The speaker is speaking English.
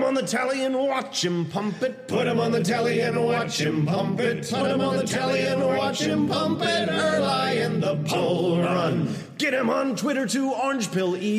on the telly and watch him pump it. Put him on the telly and watch him pump it. Put him on the telly and watch him pump it. Early in the Bull Run. Get him on Twitter too, Orange Pill